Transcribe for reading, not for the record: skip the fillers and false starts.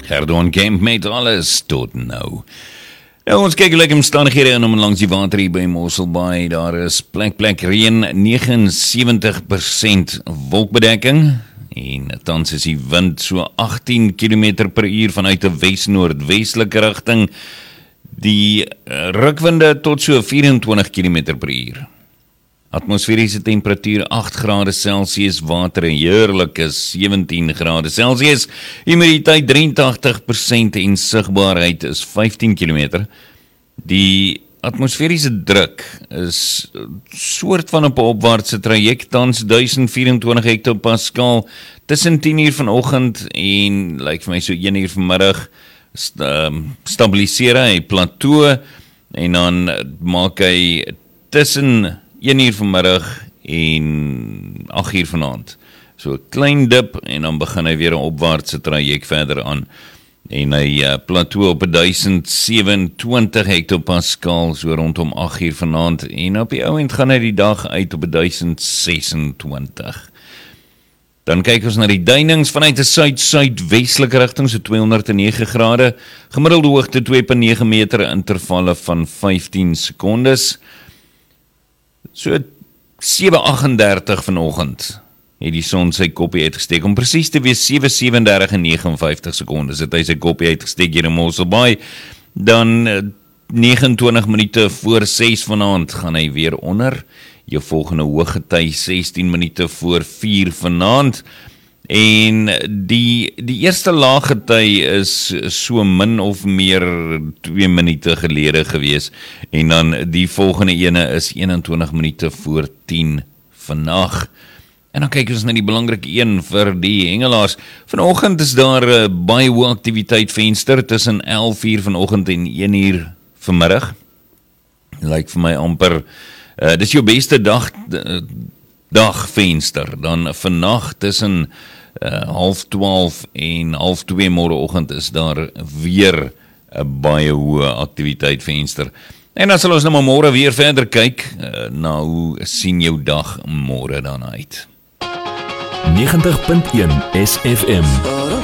Gerdon Kemp met alles tot nou. Nou, ons kyk lekker omstandighede in om langs die water hier by Mosselbaai. Daar is plek reën, 79% wolkbedekking. En tans is die wind so 18 km per uur vanuit 'n wes-noordwestelike rigting. Die rukwinde tot so 24 km per uur. Atmosferiese temperatuur 8 grade Celsius, water heerlik is 17 grade Celsius, humiditeit 83% en sigbaarheid is 15 km. Die atmosferiese druk is soort van op 'n opwaartse traject, tans 1024 hektopascal, tussen 10 uur vanoggend en lyk vir my so 1 uur vanmiddag stabiliseer hy plateau en dan maak hy tussen 1 uur vanmiddag en 8 uur vanaand. So 'n klein dip en dan begin hy weer 'n opwaartse traject verder aan. En hy plateau op 1027 hektopascal so rondom 8 uur vanaand en op die ouend gaan hy die dag uit op 1026. Dan kyk ons na die duinings vanuit 'n suid-suidwestelike rigting, so 209 grade, gemiddelde hoogte 2,9 meter, intervalle van 15 sekondes. So 7:38 vanoggend het die son sy koppie uitgesteek, om presies te wees 7:37 en 59 sekondes het hy sy koppie uitgesteek hier in Mosselbaai. Dan 29 minute voor 6 vanaand gaan hy weer onder. Jou volgende hooggety 16 minute voor 4 vanaand. En die eerste laaggety is so min of meer 2 minute gelede gewees. En dan die volgende ene is 21 minute voor 10 vandag. En dan kyk ons na die belangrike een vir die hengelaars. Vanoggend is daar baie hoë aktiwiteit venster tussen 11 uur vanoggend en 1 uur vanmiddag. Lyk vir my amper, dis jou beste dagvenster. Dan vannag tussen 11:30 en 11:30 môreoggend is daar weer 'n baie hoë aktiwiteit venster. En dan sal ons nou maar môre weer verder kyk na hoe sien jou dag môre dan uit. 90.1 SFM